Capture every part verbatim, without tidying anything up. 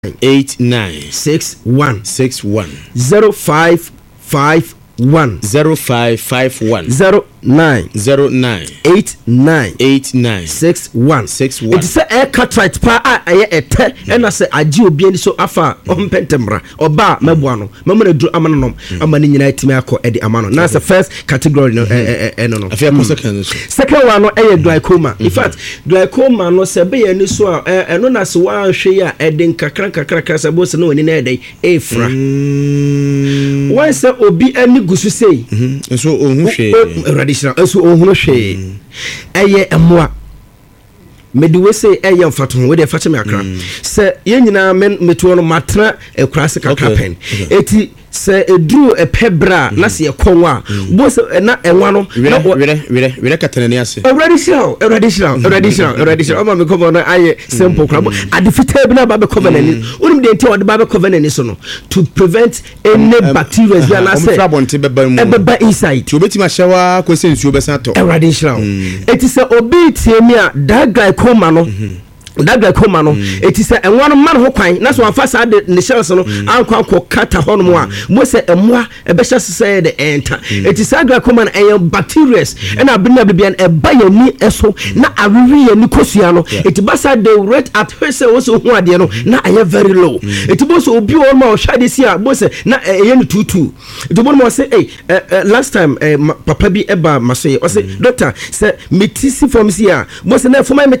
eight nine six one six one zero five five one zero five five one zero nine zero nine eight nine eight nine six one six one. It is a air cartridge pa a aye ete and I say aji obi ani so afa on pentemra oba mabuano mamana dru amano amani nyina timi akọ edi amano na the first category no eh eh no no afia ko second so second one no eh glaucoma in fact glaucoma no se be yani so eh no na se wa hwe ya eden kakra kakra kakra se bo se no ani na eden e fra one say obi ani gusu sei so ohun hwe eso ohunu hwe eye emoa mediwe say eye mfato we dey fata me akra se ye nyina meto no matra ekurase kakra pen eti se edru epebra na se yekonwa bo se na enwa no were were were katanani ase already show already show already show already show ama me cover na aye simple crab adifita bi na ba be cover na ni unim de enti o de ba be cover na ni so no to prevent any bacteria ya na say ebeba inside ti obetima hyewa ko se nsuo be san to already show eti se obi tie mi a that guy koma no that glaucoma no it is a one man ho kwan na so amfa sa de ne shells no anko anko kata ho no a mo se emoa e be hyese say de enter it is a glaucoma na e bacteria and abina bibia e ba yani eso na awewe yani kosua no it basa the rate at hwese wo so hu ade no na aye very low it bo so obi o ma o hwade si a bo se na e yani tutu it bo mo say hey last time papa bi eba maso ye o say doctor say metisi from si a bo se na foma me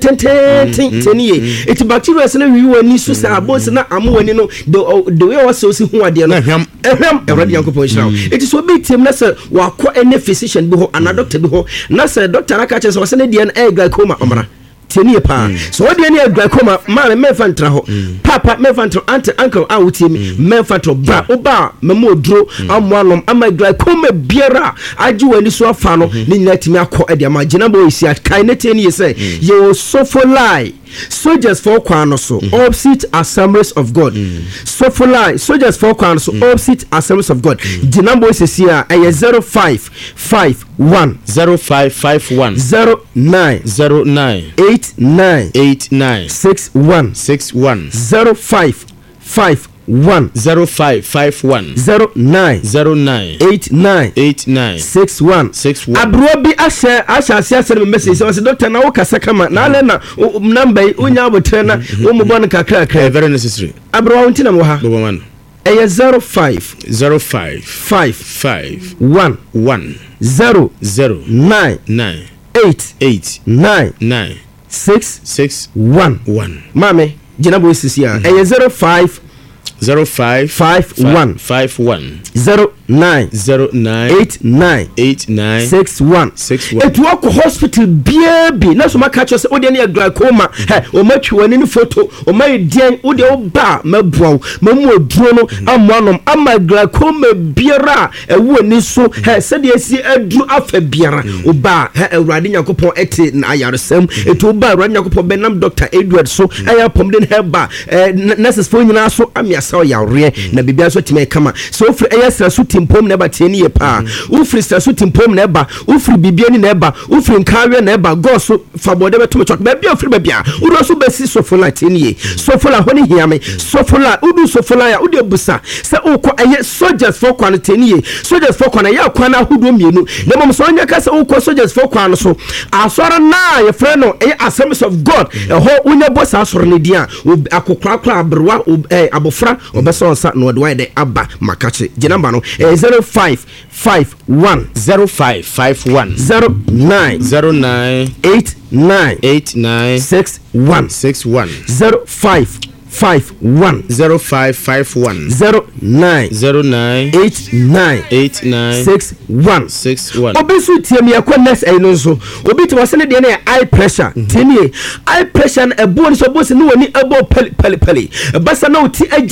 tenten it bacteria na wi wani so sa abos na amu wani no the the way was so si hu ade no ehwam ehwam erade yankopon shiraw it is obi tim na say wakọ any physician bi ho ana doctor bi ho na say doctor aka che so na de na glaucoma omra tieni pa so what de na glaucoma ma me fantra ho papa me fantra aunt uncle a wuti mi me fantra bra oba memo odro amoanom ama glaucoma biara agi wani so afa no ni nyina timi akọ ade ama gina bo isi akai na tieni ye say you sopholai soldiers for kwano so mm-hmm. opposite assemblies of God mm. so for lie soldiers for kwano so mm. opposite assemblies of God mm. the number is here ay zero five five one zero five five one zero nine zero nine eight nine eight nine six one six one zero five five one zero five five one zero nine zero nine eight nine eight nine six one six one. Abrobi asha asha asha send me message so doctor na wo kasa kama na ale na number unya abotre na wo mo bon kakra kakra very necessary abro wonti na mo ha bobo man eh zero five zero five five five one one zero zero nine nine eight eight nine nine six six one one. Mame jina boy sisi ya eh zero five zero five five one five one zero nine zero nine eight nine eight nine six one six one. It work hospital baby na so ma catch us o de na glaucoma he o ma twi wani ni photo o ma dien o de o ba ma buaw ma mu oduro no amoanom ama glaucoma biara e wo ni so he se de asi aduru afa biara o ba he awurade yakopon ete na ayaresam eto o ba awurade yakopon benam Doctor Edward so aya pomden he ba nurses fo nyina so amia sa ya re na bibia so time kama so ofri aya sra so timpom na ba tieni ye pa ofri sra so timpom na ba ofri bibia ni na ba ofri nkawe na ba go so fa bode beto chok ba bia ofri ba bia uro so besi so fola tieni ye so fola honi hiame so fola udu so fola ya ude busa se ukọ aya soldiers for kwan tieni ye soldiers for kwan ya kwan ahudo mienu na mom so anya ka se ukọ soldiers for kwan so asora na ye frɛ no aya assemblies of God ho unya boss asoro ne dia akokra kra abrwa abofra obeso sa no de wide aba makache ginamba no zero five five one zero five five one zero nine zero nine eight nine eight nine six one six one zero five five one zero five five one zero nine zero nine eight nine eight nine six one six one. Obisu tiemi akonness eno so obi to wase ne de na high pressure tieni high pressure na ebo so bo se ne woni ebo peli peli peli basa na oti ajo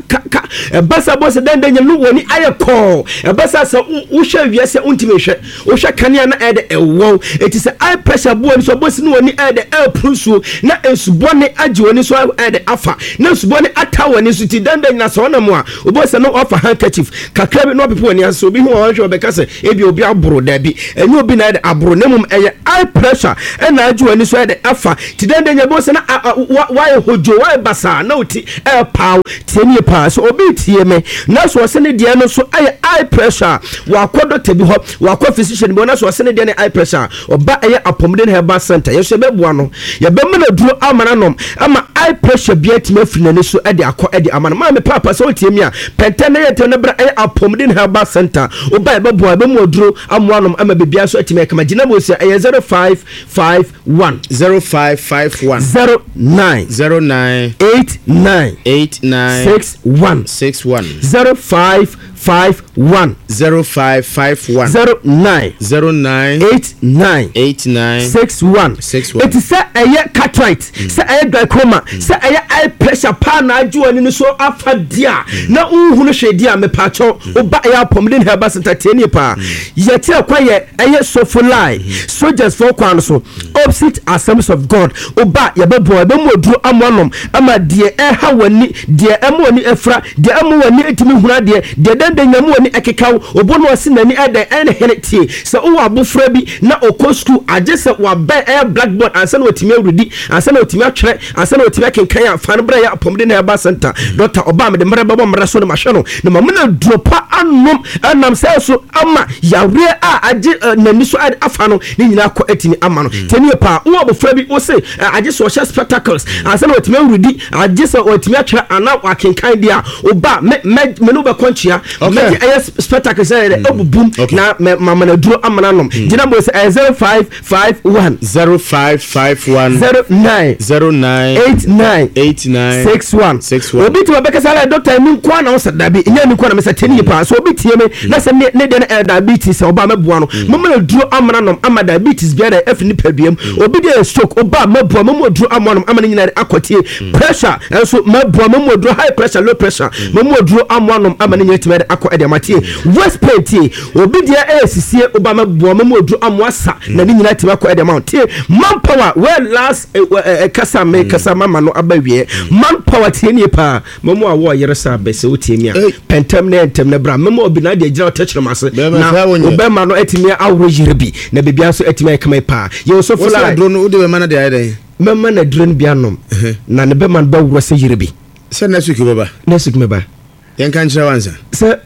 ka ka ebasa boss den den no woni ayekọ ebasa sa wo hwe wiase untimi hwe wo hwe kanea na ede ewo eti se high pressure bo ni so boss no woni ede elprusu na ensubone age woni so ede afa na ensubone ata woni so ti den den na so na mo a boss no offer handkerchief kakra bi no people woni aso bi hu won hwe obeka se ebi obi abro da bi enye obi na ede abro na mum eye high pressure e na age woni so ede afa ti den den boss na why hojo why basa na oti e pow tieni pa so obi tie me na so se ne de no so eye high pressure wa kodo tebi ho wa ko physician bi na so se ne de ne high pressure oba eye apomden herbal center ye so beboa no ye be me na duro amana nom ama high pressure bia ti mafiri na ne so e de akọ e de amana ma me papa so tie me a penta na ye te na bra eye apomden herbal center oba e beboa be mo duro amwa nom ama be bia so atime kama gina bo se eye zero five five one zero five five one zero nine zero nine eight nine eight nine six one six one zero five five one zero five five one zero nine zero nine eight nine eight nine six one six one. It is say eye cataract, say eye glaucoma, say eye high pressure pa na aju ani so afa dia na unhunu hwedi a me pacho oba eye apomden herbal center teni pa yete akwa ye eye sofulai soldiers for kwan so opposite Assemblies of God oba ye bebo e be moduru amonom ama die e ha wani die emo ni efra die emo wani etimi huna die die den den nyamu wani ekekaw obo no ase nani ede ene heneti se o abofra bi na okosku agese wa be e blackboard ansa na otimi awrudi ansa na otimi atwere ansa na otimi kenkan afan bra ya apomde na eba center doctor oba me de mra babo mra so na mahwe no na mamuna dropa anom anam se so ama yawre a age nani so afa no ni nyina akọ etimi ama no teni pa wo abofra bi wo se agese o hye spectacles ansa na otimi awrudi agese otimi atwere ana wa kenkan dia oba me me no be konchia me e spectacles e obubum na mama na duro amana nom gina bo se zero five five one zero five five one zero nine zero nine eight nine eight nine six one six one. obi to be sala doctor mi kwa na o dabi nya mi kwa na me teni pa so obi tie me na se ne ne de diabetes oba meboa no mama na duro amana nom ama diabetes bia da afini paduam obi de stroke oba meboa mama duro amana nom ama nyina akotie pressure so meboa mama duro high pressure low pressure mama duro amana nom ama nyina time akọ ede matie west pain obi de asisie oba meboa mama duro amwasa na nyina time akọ ede matie manpower well last kasa me kasa mama no abawie manpower tie nie pa mama awo yeresa bese wotie mi a pentem na entem na bra mama obi na de gira otechire mase na obema no etimi awro yirebi na bebia so etimi ekama pa ye so fula dro no de mama na de ayde mama na dro no bianom na ne bema no ba wuro se yirebi se next week baba next week me ba yen kan chira wansa se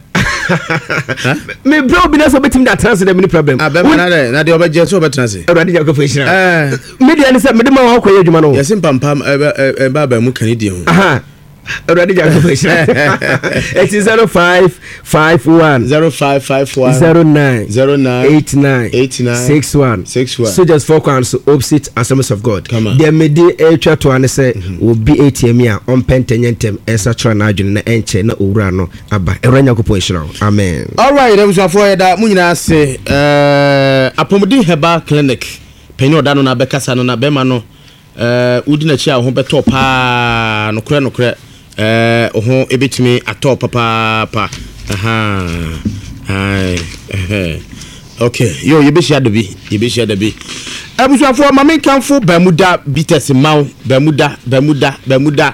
me bro bi na so betim da trans de mini problem ah be na de na de obaje so betrans awrade ja ko feshira eh media ni se me de ma ho koye adwuma no yesim pampam e ba ba mu kanidi ho aha awrade ja ko feshira it is zero five five one zero five five one zero nine zero nine eight nine eight nine six one six one. So just four counts opposite Assemblies of God they made a twa to an say will be A T M ya on pententem esa tra na adwene na enche na owura no aba eranya kopo ehira amen. All right, them so for da mu nyina se eh apomodi herbal clinic penyo oda no na bekasa no na bema no eh udi na chi a ho beto pa no kure no kure eh ho ebetimi atọ papa pa aha ai eh okay yo yebeshi adabi yebeshi adabi abusuafo mama kanfo Bermuda bitters maw Bermuda Bermuda Bermuda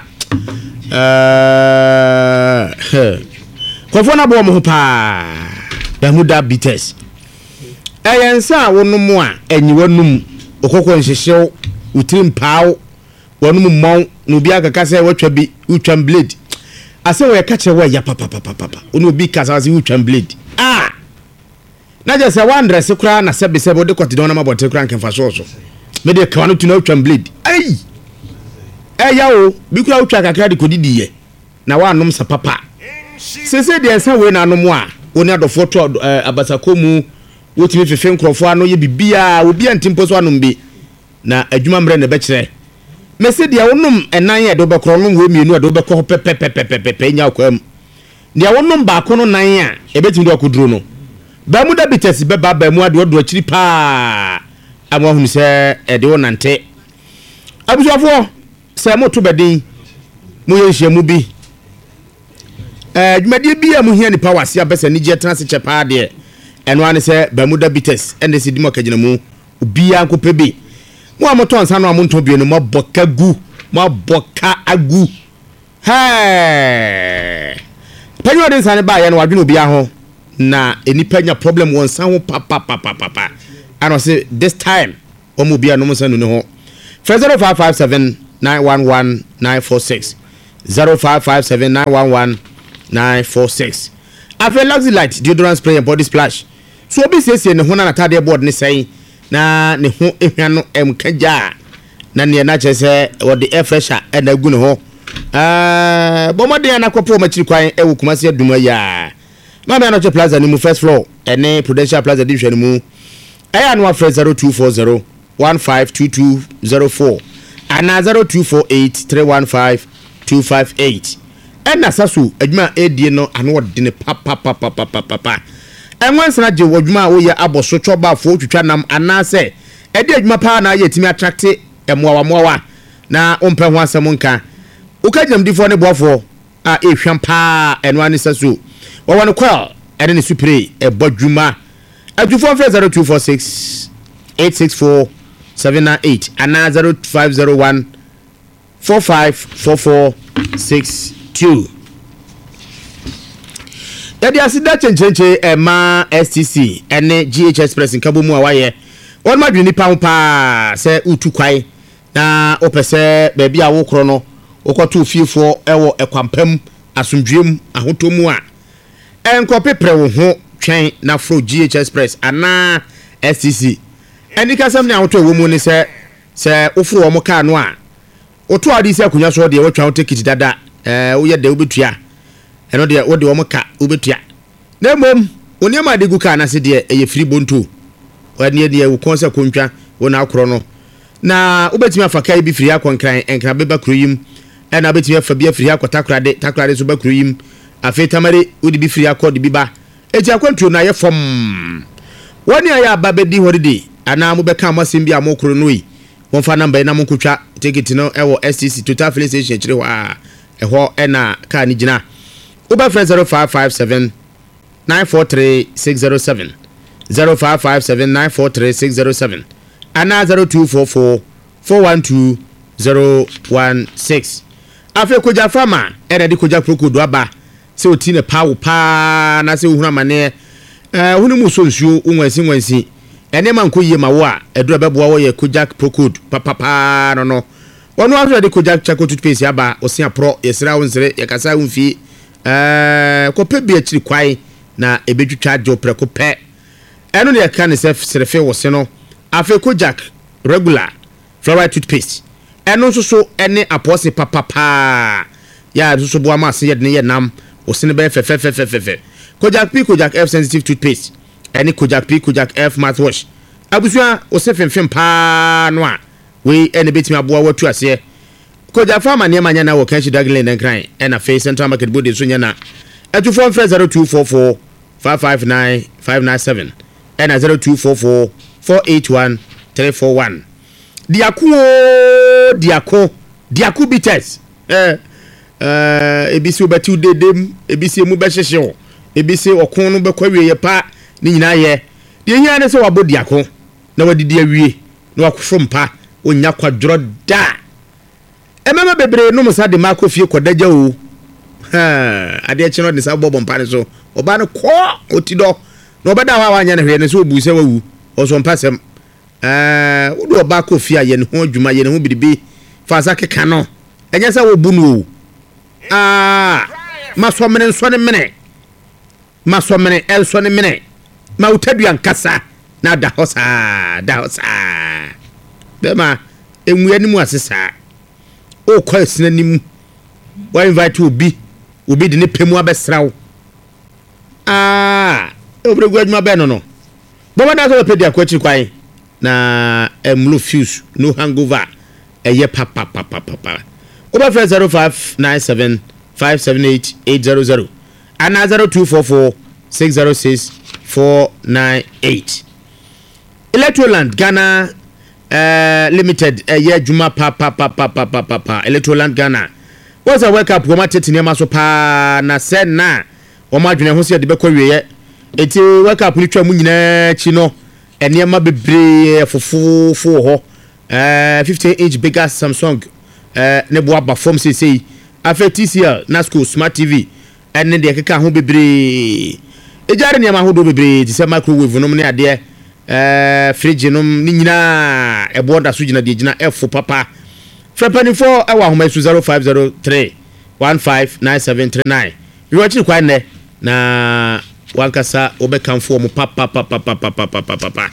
eh kofo na bo mo pa Bermuda bitters eyensa wonum a enyiwanum okokọ nhyehyew utrim paaw wonum maw no bi akaka se watwa bi utwam blade ase we ka che we ya papa papa papa onu bi kasa se utwam blade ah na je se one dress kura na se be se bode kwati don na mabote kura nken fa so so me de ka no tu na utwam blade ai eh ya o bi kura utwa kakra de kodidi ye na wa anom sa papa se se de ensa we na anom a oni adofo to abasakomu wotimi fefe nkrofo ano ye bibia obi antimpo so anom bi na adwuma mre ne be kire mese dia wonum enan ye do be kro no we mienu do be ko pepepepepepe nya kwam dia wonum ba ko no nan a ebetimi do akuduro no Bermuda bitters be ba ba mu ade odo akiri pa amwa hunu se e de wonante abusuafo se mo to bedin mo ye hia mu bi eh dwumadie bia mu hia nipa wase abesa ni gye trans chepa de eno ane se Bermuda bitters ende se dimo kagina mu obia nkope bi mo amoto nsa no amonto bi no mo boka gu mo boka agu hey panyo de nsa ne ba ye no wadwene obia ho na enipa nya problem won san ho papa papa papa ano se this time omo bia no mo san no ne ho zero five five seven nine one one nine four six zero five five seven nine one one nine four six Afe Luxy Light deodorant spray and body splash so obi sese ne ho na natade board ne sei na ne ho ehwa no emkaja na ne na chese wo de air fresher e na gu ne ho eh bomode na kopo ma chiri kwan e wo kumase aduma ya ma me na che plaza ni mu first floor ene Prudential Plaza division mu aya no afre zero two four zero one five two two zero four ana zero two four eight three one five two five eight ena sasu adwuma edie no ano wode ne papa papa papa papa enwansana je wadwuma wo ye aboso choba fo twitwa nam ana se ede adwuma pa na ye timi attract emowa mowa na ompe ho asem nka ukajam difo ne boafo a ehwam pa eno ani sasu wo won kwal ene ne supre e bodwuma adwufo fre zero two four six eight six four seven nine eight ana zero five zero one four five four four six two Yadi asida chenchenche ema S T C ene G H Express nkabo mu awaye won madwe nipa ho pa se utu kwai na opese ba bia wo kro no okoto fiefo ewo ekwampam asomdwem ahotomu a enkope pre wo ho twen na fro G H Express ana S T C eni kasam ne ahoto wo mu ni se se ofro wo mo ka no a oto adi se akunya so de wo twa wo ticket dada eh wo ye de wo betua eno de wo de wo mo ka wo betua na mom oni ma de gu ka na se de eye free bonto wani de wo konse kontwa wo na akro no na wo betimi afaka bi free akonkran enkra beba kroyim ena betimi afa bi free akotakra de takra de so ba kroyim afi tamare wo de bi free akode bi ba eti akwantuo na ye fom wani aya babedi holiday ana mo beka amasim bi amokro no yi won fa number na mo kotwa ticket no ewo S T C total filling station chire wa eho ena ka ni gina uba friend zero five five seven nine four three six zero seven zero five five seven nine four three six zero seven ana zero two four four four one two zero one six afi koja farmer era di koja prokodo aba se otine pawo pa na se ohuna mane eh hunu mu so nsuo unwansi nwansi ene man ko yie mawo a edura beboa wo ye kojak procode papa pa no no wono aso de kojak chako toothpaste aba osia pro yesra wonsere yakasa wonfi eh ko pe bi akiri kwai na ebetwitwa jo preko pe eno ne ka ne sef serefe wo se no afi kojak regular fluoride toothpaste eno so so ene apose papa pa ya so so bo ama se ye ne ye nam osine be fe fe fe fe fe kojak P kojak F sensitive toothpaste any kojak P kojak F mouthwash abusua osefemfem pa no a we ene betimi aboa watu ase kojak farmer ne manya na wo kanchi daglin and cry and a face central market body so nya na etu phone zero two four four five five nine five nine seven and zero two four four four eight one three four one diaku diako diaku bites eh eh ebisi obatu dedem ebisi mu be hyehye ebisi okon no be kwawie ye pa ni nyina ye de hia ne se wabodi ako na wadidi awie na wakofom pa onya kwadro da emema bebre no musa de makofie kodaja o ha ade chi no de sa bobom pa ne so oba no ko otido na obada wa wanya ne hwe ne so obu se wawu oso mpasem eh wodo oba kofie aye ne ho adwuma ye ne ho bidibi fa sa keka no enya sa wo bu no ah masomene nsone mene masomene elsone mene ma utadu ankasa na da hosa da hosa bema enwu animu asesa o kwa sinanim wa invite obi obi de ne pemu abesrawo ah obregu adwuma be no no baba da so pedi akwachi kwan na emlu fuse no hangover eye papa papa papa over zero five nine seven five seven eight eight zero zero and zero two four four six zero six four nine eight Electroland Ghana uh, Limited uh, yeah juma pa pa pa pa pa pa pa Electroland Ghana what's a wake up wɔn atete nneɛma so paa na sɛ na wɔn adwene ho sɛ de bɛkɔ wieɛ eti wake up ni twa mu nyinaa akyi no nneɛma bebree fofofo hɔ ɛɛ fifteen inch bigger Samsung ɛɛ ne bo aba fam sesei afɛ T C L Nasco Smart T V ɛne deɛ keka ho bebree ejare nneɛma ho do bebree te sɛ microwave nom ne adeɛ ɛɛ fridge nom ne nyinaa ɛbo da so gyina deɛ gyina F papa Frepani four ɛwɔ ahoma su zero five zero three one five nine seven three nine you watch kwa ne na wankasa obekamfo mo papa papa papa papa papa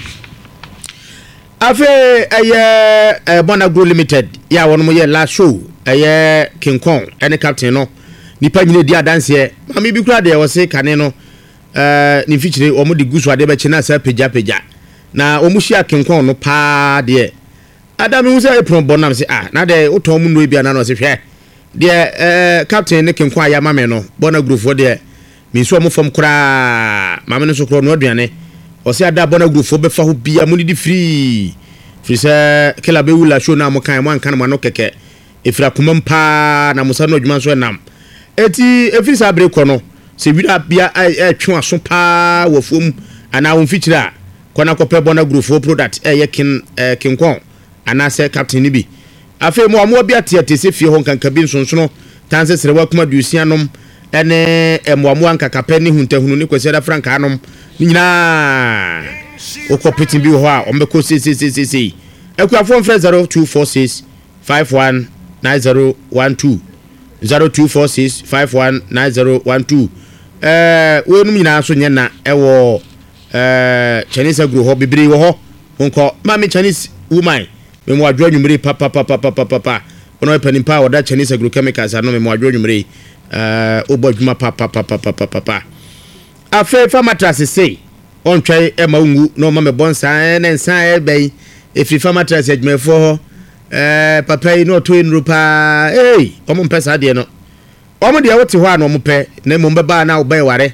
afe eye eh, Bona Grow Limited ya wono mo ye last show eye King Kong ene captain no nipa nyine di adanse mama bi kura de wo se kane no eh ni fichire o mo di gusu ade be china sa peja peja na o mo hia King Kong no pa de Adam hu say pron bonam say ah na de uton mu no bia na no se hwe de eh captain ne King Kong ya mame no Bona Grow fo de mi so mo fam kura mame no so kura no aduane o se ada Bona Grow fo be fa ho bia mu di free free say kila be wula show na mo kan mo ankan mo no keke efira kumam pa na musa no adwuma so nam eti efiri sa bre ko no se wira bia e twe aso pa wo fom ana won fichira kona ko pe Bona Grow fo product e ye kin King Kong ana se captain ni bi afi mo amo bia tiate se fie ho nkanka bi nsonsono tanse sere wa kuma dusianom ene emo amo ankaka pe ni huntahunu ni kwese da franka anom ni nyina okopetin bi ho a ombeko se se se se se ekuafo mfre zero two four six five one nine zero one two zero two four six five one nine zero one two eh we nu nyina so nye na ewo eh Chinese Grow ho bibiri wo ho nko mami Chinese woman me mo adwo nwumre papa papa papa papa ono panimpa oda Chinese Grow chemicals ano me mo adwo nwumre eh obodwuma papa papa papa papa afa fa mattress sei on twai e ma ungu no ma me bonsa ne nsan e ben e free fa mattress adwumefo ho eh papa no to enru pa eh omo mpesa de no omo de wote ho ano omo pe na mo mbeba na obai ware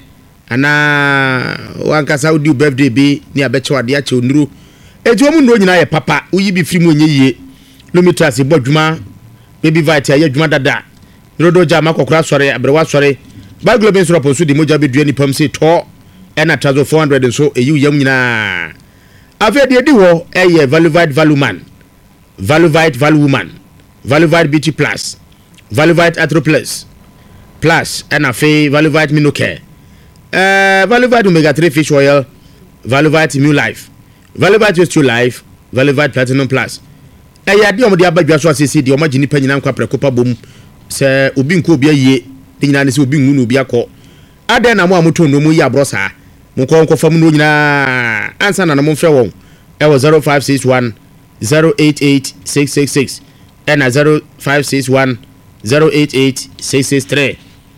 ana wankasa udi birthday bi ni abeche wade ache onuru eti omu no nyina ye papa uyi bi firi mu onye yie no mitras bodwuma baby vite aye dwuma dada rodo jama kokora sore abrewa sore ba globin soro ponsu di moja bedua ni pam se to ena trazo four hundred so eyi yam nyina afa de di wo eye Valuvite Value Man Valuvite Value Woman Valuvite Beauty Plus Valuvite Atro Plus Plus ena fe Valuvite Minocare eh Valuvite Omega three Fish Oil Valuvite New Life Valuvite Just to Life Valuvite Platinum Plus eh ya di omodi abadwa so asese di omagini panyina nkwa prekopa bom se obi nko obi aye de nyina ne se obi nwu no obi akọ aden na mo amoto no mu yi abrosa mo ko nko fam no nyina ansa na mo mfre won e wo zero five six one zero eight eight six six six and zero five six one zero eight eight six six three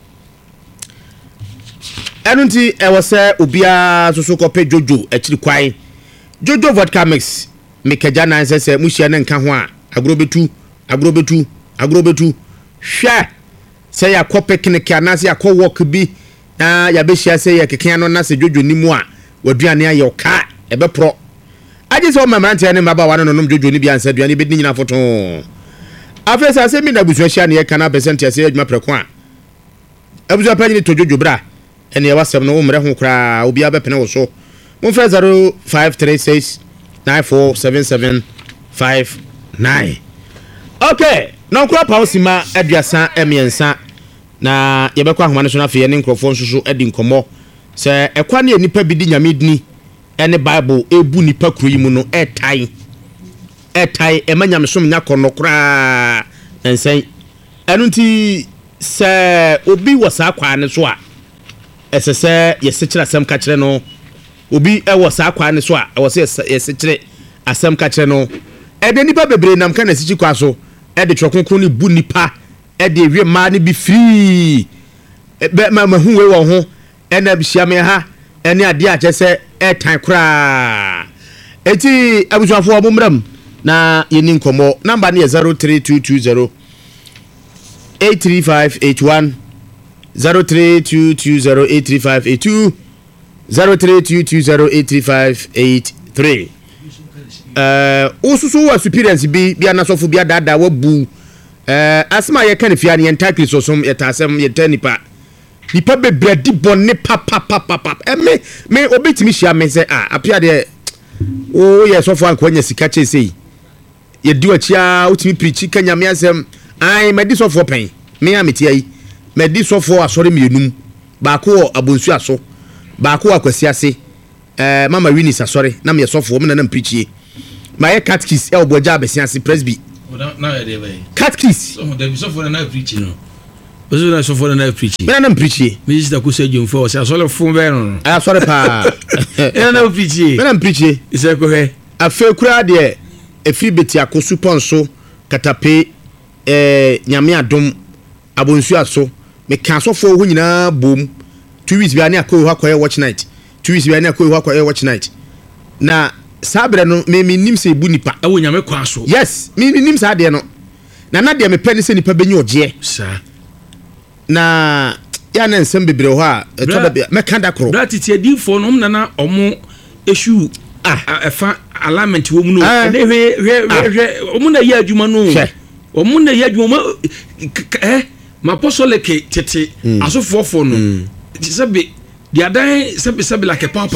enunti e wo se obia soso ko pe jojo akiri kwai jojo vodka mix mekaja na nse se muhia ne nka ho a agrobetu agrobetu agrobetu hwa se ya kope kineke anase ya ko work bi na ya be hia se ya keke no na se jojo ni mu a waduane aye oka e be pro aje se o mamrante ne maba wane no nom jojo ni bi ansa aduane be nyina foto afesa se mi na busu hia ne kana percent ya se adwuma preko a abusu pa ni to jojo bra ene ya wasem no umre ho kra obi abepene wo so mo fa zero five three six nine four seven seven five nine okay na nkura pausima aduasa emiensa na yebekwa ahoma ne so na fe ne nkrofo nsusu edi nkomo se ekwa ne nipa bi di nyamedini ene bible ebu nipa kuro yi mu no etai etai emanyam som nya kono kura ensen enu nti se obi wasa kwa ne so a esese yesekira asem ka kire no obi e wasa kwa ne so a e wasa yesekire asem ka kire no e de nipa bebre nam ka na sichi kwa so e de twokonkon ni bu nipa e de wie ma ne bi free e be ma mahu we wo ho e na bihia me ha e ne ade a chese e tan kra eti abusuafo omumram na yeni nkomo number ne zero three two two zero eight three five eight one zero three two two zero eight three five eight two zero three two two zero eight three five eight three eh ususu wa experience bi bi anasofo bi adada wabu eh asma ye kan fia ne entakri so som ye tasem ye tanipa nipa bebre di bonne papa papa papa eh me me obetimi hia me say ah apia de o ye so fo anko nya sika che sei ye di achia utimi preach kanya me asem ai me di so fo pen me ameti ai me di so fo asore me enum ba ko abonsu aso ba ko akwasi ase eh mama Winnie asore na me so fo me na na preach ma ye catechist e oboja abesia ase presby na ya dey bay catechist so dem so for na preach no ozo na so for na preach me na preach minister ko se jom for so so fun be no ah sorry pa e na preach me na preach ise ko he afa kura de efiri beti akosu ponso katape eh nyame adom abonsu aso me kan so for ho nyina bom two weeks bia ne akoy ho akoy watch night two weeks bia ne akoy ho akoy watch night na sabre no me me nim se bu nipa e wo nyame kwa so yes me nim sa de no na na de me pɛ ne se nipa benyi oje sa na ya na nsem bebre ho a to da me kan da kro ratiti adi fo no na na omo issue ah efa alignment wo mu no e hwe hwe hwe omo na ya adwuma no omo na ya adwuma eh ma apostolic tete asofo fo no sebe dia dan sebe sebe like papa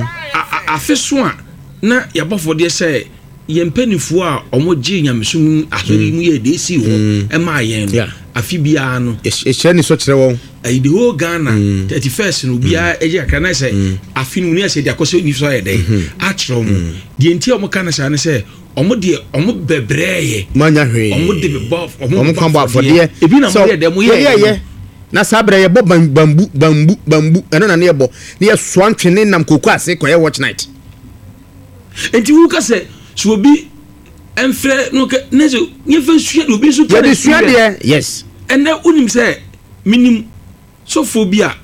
afeso a na ya bofo de say ye mpanifo a omo gi nyamesum asori mu ye de si ho e ma yen no afi bia no e hye ni so kire won ai de ho Ghana thirty-first no bia e je kana say afi no ni ase de akose ni so ye de a kire mu de nti omo kana say ne say omo de omo bebreye manya hwe omo de be bof omo kan bo afode ebi na mo ye de mo ye ye na sabre ye bo bambu bambu bambu eno na ne ye bo ne ye so antwene nam koku ase koye watch night enti wu ka say so obi enfre no ke nezo nyefa sua obi so ya de sua de yes ene unim say minim so phobia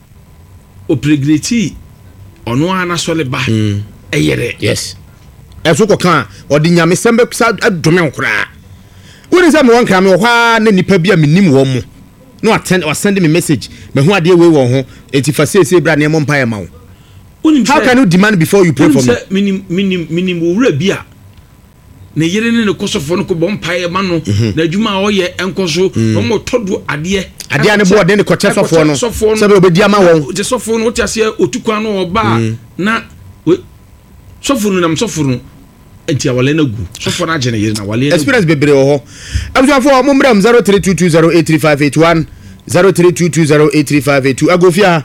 o pregnancy ono ana so le ba eyere yes eso ko kan odi nyame sembe sa adome nkura woni say me won kan me hwa na nipa bia minim wo mu no attend or send me message me hu ade we wo ho enti fa say say bra ne mo mpa ye ma wo how can you demand before you pray for me minim minim minim wura bia ne yere ne ne kosofo no ko bom pae ma no na adwuma o ye enkoso no mo todo ade ade ne bo de ne koche sofo no se be obedi ama won je sofo no tiase otukwan no oba na sofo no nam sofo no enti awale na gu sofo na agene yere na wale experience bebre o ho abusafo mo mram zero three two two zero eight three five eight one zero three two two zero eight three five eight two agofia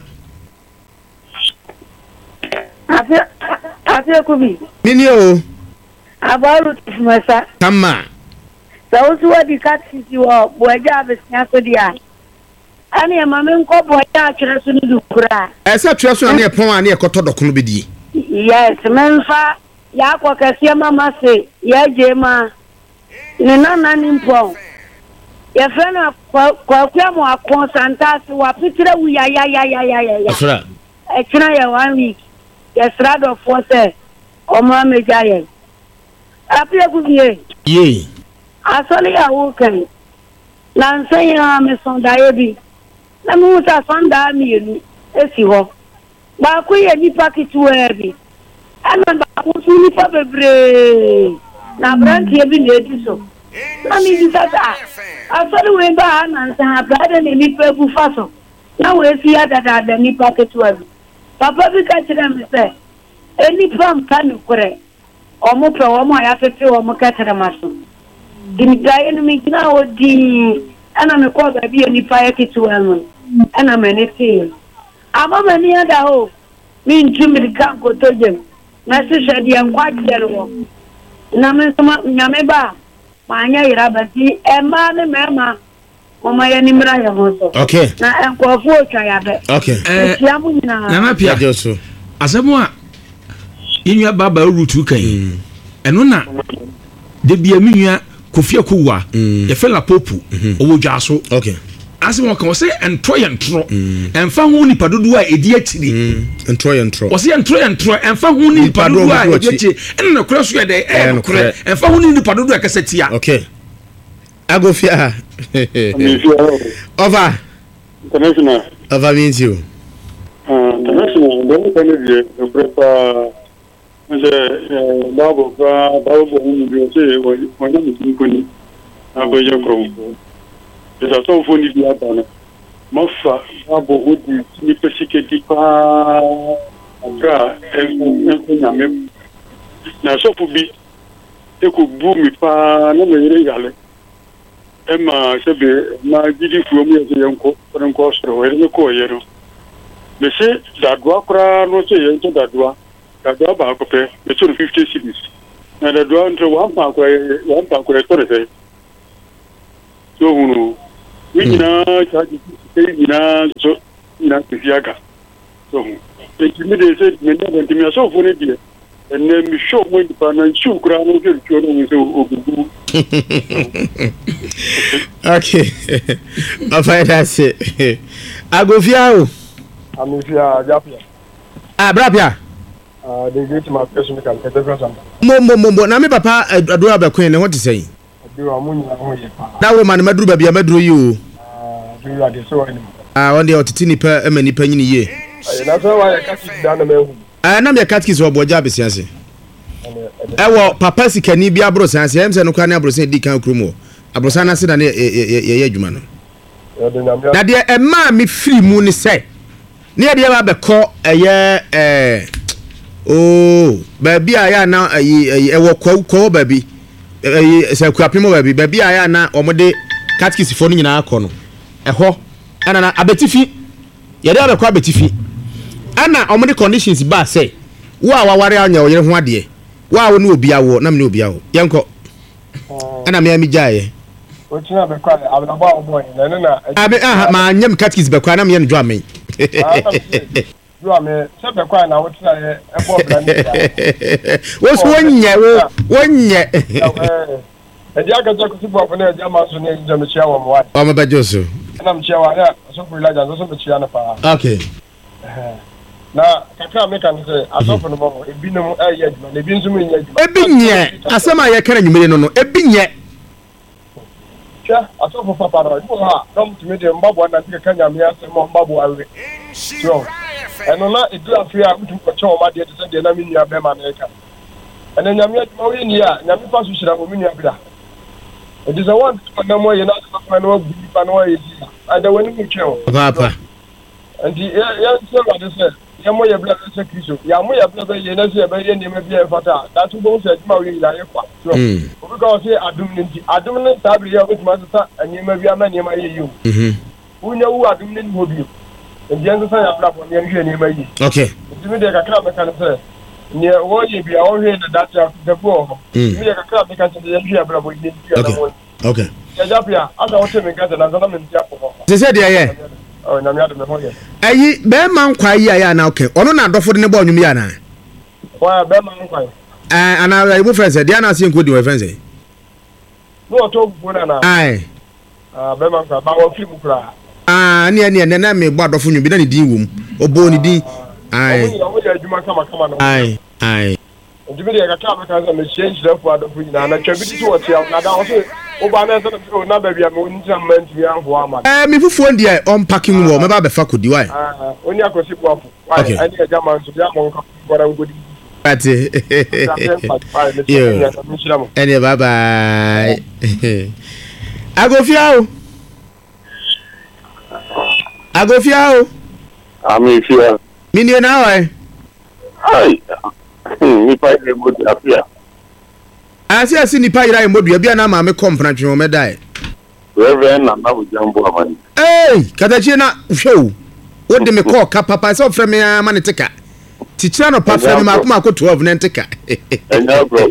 afia afia kubi mini o abaru tmasa tama sausu wadi katisi wo boja abesnya so dia ani e mame nko boja akere so ni dukura esa twa so na e pon ani e koto dokono bedie yes menfa ya kwa kasia mama se ya jema ni nana ni mpo ya fena kwa kwa kwa mo akonsantasi wa pitire wu ya ya ya ya ya ya afra e kina ya one week ya strado force o ma mejaye apia kubiye ye asole ya wokan na nsenya me sondaye bi na mu ta sonda mi nu esi ho ba ko ye ni pakitu e bi ana ba ko su ni pa bebre na brand ye bi ne di so na mi di tata asole we ba na nsa brada ne ni pa bu faso na we si ya dada da ni pakitu e bi papa bi ka tira mi se eni pam kan kure omo pro omo ya tete omo ka tira maso dimi gaye no mi kina odi ana me ko ba bi eni pa ya kitu anu ana me ne ti ama me ni ada ho mi njimi kan ko tojem na se shadi an kwa dero na me sama nyame ba ma anya ira ba ti e ma ne me ma mama ya ni mra ya ho so okay na en ko fu otwa ya be okay eh na na pia joso asemo a yinwa baba rutu kan eno na de bia minwa kofia kowa ye fela popu owo dwaso okay asemo kan se entro ye ntro emfa hu ni padodo a edi atiri entro ye ntro o se entro ye ntro emfa hu ni padodo a edi atiri eno na kura so ye de e kura emfa hu ni padodo a kasetia okay agofia over international over means you uh international don't tell you the prepare je babo ka babo mu bi o se wo wo ni nkoni abɛyɛ kɔnfo ɛsɛ sɛ ɔfo ni bi aba no mafa abɔ odi nipa sikedi paa abra ɛnko nyame na sɔfo bi eko bu mi paa na meyere yale ɛma sɛbe na gidi fuo mu yɛ yɛnko nkɔ soro ɛne kɔ yɛ no me se dadoa koraa no sɛ yɛn to dadoa dadoa baako pɛ me to fifty cities na dadoa nto one pound koraa one pound koraa to sɛ so hunu we nyinaa charge sɛ nyinaa so nyinaa fi aka so hu eki me de sɛ me ne de me asɔfo ne deɛ ɛnɛ mi show mo nipa na nsu koraa no sɛ tuo no sɛ ogugu okay afa that's it agofia o amifia japia ah brapia ah the great my person can get different mo mo mo na me papa adura ba kwen ne ho te sey adura mo nyina ho ye pa da we ma na maduru ba bia maduru yi o ah adura de so ani ah won de otiti nipa ema nipa nyini ye eh na so wa ya kasi da na mehu ah na me katkis wo boja besiase e wo papa sikani bia abrosan se em se no kwa ne abrosan di kan kromo abrosan na se da ne ye ye adwuma no na de e ma me free mu ni se ne de ba be ko eye eh oh ba bia ya na ayi e wo kwa kwa ba bi ayi se kwapemo ba bi ba bia ya na omode katkis fo no nyina akọ no e ho ana na abetifi ye de ba ko abetifi ana omode conditions ba say wo a waware anya oyere ho ade wa wo ne obi awo na me ne obi awo yenko ana me amijaye o tina be kwa ababa obo na ne na abi aha ma nyam katkis be kwa na me ne dwa me dwa me se be kwa na wo tina e ebo bra ne wo so wonye wo wonye e dia ka jaku sibo afọ na dia ma so ne jam chia wo mo wa o ma bajo so na me chia wa na so ku ilaja so me chia na pa okay na kakra me kan say asofo no bo ebi no aye adwuma na ebi nso me nya adwuma ebi nye asema ye kara nyumire no no ebi nye cha asofo papa no bo ha dom timi de mbabo na tika kanya me asema mbabo awe so eno na edu afia mutu ko cho ma de de de na me nua be ma na ka eno nyame adwuma we ni a nyame fa so hira mo me nua bida it is a one na mo ye na fa na wa bu pa na wa ye di ada wani mu che o papa anti ya so what they say ya mo ye bla se kristo ya mo ye bla be ye na se be ye ni me bia fata that to go say ma we la ye kwa so because say adum ni adum ni tabri ya with ma sa ani ma bia ma ni ma ye yi mhm unya wu adum ni ho bi ndi an sa ya bla bo ni hwe ni ma yi okay ndi de kakra be kan say ni wo ye bia wo hwe na data de bo ndi de kakra be kan say ya hwe bla bo ni bia na mo okay ya japia asa wo te me gaza na na me ntia ko se se de ye oh na me ado me ho ye ayi be man kwa yi ya na okay ono na adofo de ne bo nwum ya na wa be man kwa eh ana ibu friends e dia na se nkodi we friends e no to bu na na ai ah be man kwa ba wo film kura ah ne ne ne na me bo adofo nwum bi na ne din wom obo ne din ai o ya juma kama kama no ai ai ndibi de ka ka ka me change the for adofo nyina na twa bi ti wo tia na da wo so o ba na so na ba bia me oni man ti ya ho ama eh me fufuo ndie on packing wo me ba be fa kodi why ah oni akosi bu afu why ani e jama so bia mo nka bora ngodi ati yo ene bye bye agofia o agofia o amifia mini na wa ai mi pa e mo di afia asi asi ni pa ira e modua bia na ma me kompra twe o me dai reverend na na ujambo amani eh katachi na hwew wo de me call ka papa se ofre me ama ne tika tichira no pa fra me ma kuma ko twelve ne tika enya bro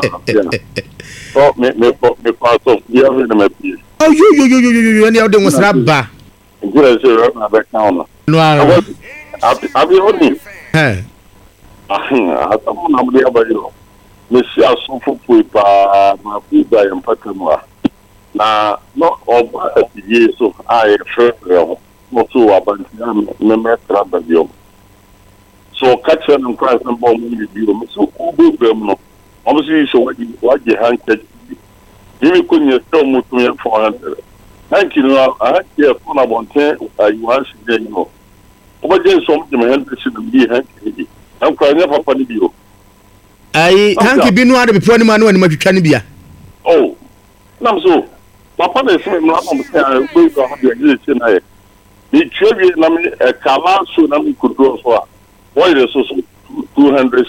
so me me me pa so bia me na me pi oh yo yo yo yo yo ene o de ngosra ba ngure se ro na back down no ara abi abi oni eh ah ata mo na mo dia ba yo me si asofo poi pa ma ku ba yam patamwa na no oba atiye so ai frero no so abantia me me traba bio so catcher and price and bomb ni bio so ku go bem no obviously so waji waji hanke yimi kunya so mutum ya fo thank you no I here for na bonte you want to dey no oba je so mo me hand shi bi hanke ni an kwa nya papa ni bio ai hanke bi no ade be po ni ma no ani matwitwa ni bia oh nam so papa na esi me am say I go go have the say na e me twe na me kala so na me kudo so a what is so two hundred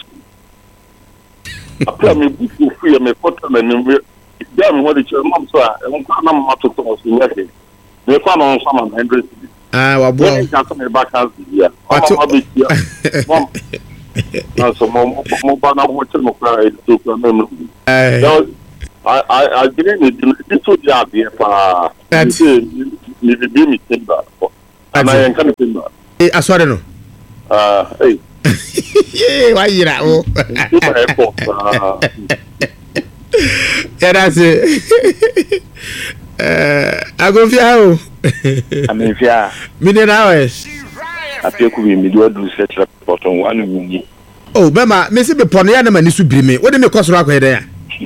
apia me buku free me photo na me ya me what the mom so a e nka na ma to to so yake me kwa na so one hundred ah wa bo e ka so me back house ya mama be ya mom na so mo mo ba na mo tell mo kwa e to kwa me eh I I I didn't need to do that here for that's me be me timber and I am coming timber eh asore no ah hey eh why you know yeah that's it eh agofia o amefia me dey now is apeku mi mi do do set report on one mi oh bema me se be pono ya na mani su biri me wo de me kosoro akwa eden ya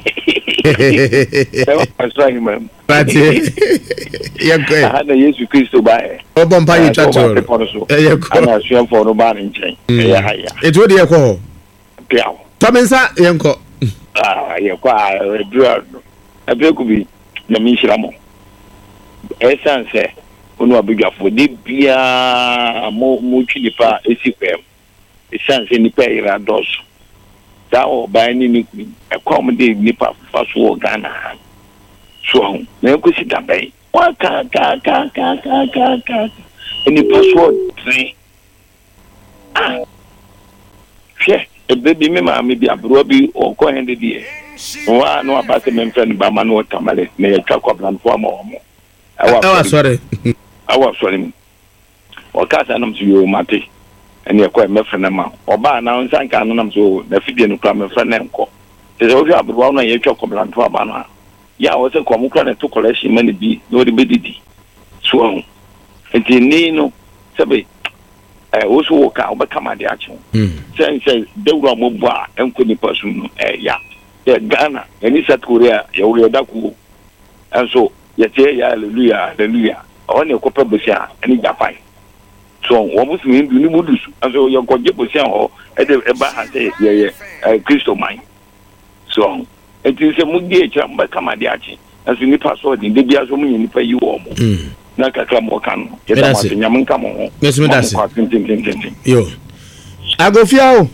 But yeah, good. I had a Yesu Christo by Oh, Bompa, you chat to I'm not sure for no bad in chain. It would be a call. Tominsa, Yanko. Ah, you're quite a bit could be the Mishamo. Essence, Uno big up for the Bia more Muchinipa, a sequel. Essence in the pay dos. That by any accommodate Nipa first war Ghana. So, now go sit down. What can can can can can can can any password three? Ah, yeah, a baby, maybe a broby or coin the dear. One no apartment friend by Manuel Tamale, may a truck of land for more. I was sorry. I was sorry. Or cast an to you, Mati. And you're quite my friend amount. Or by now, and San Canonum so the Fidian Cram friend and co. There's always a brown and your chocolate land for Bana. Yeah, I was a common to collection money be no the biddy. So, and Nino, Sabi, I also walk out, but come at the action. Saying, says, they were mobile and couldn't person, eh, yeah. Yeah, Ghana, and it's at Korea, you're Daku. And so, yet, yeah, hallelujah, hallelujah. On your copper busia, and it's a fine. So, almost mean to Nimudus, and so you're going to get busia at the Baha say, yeah, yeah, crystal mine. So, it is a moody chamber come at the action. As you need password in the Bias woman in pay you or more. Nakaklamokan, get us in Yaman come on. Yes, Madam. Yo, I go feel.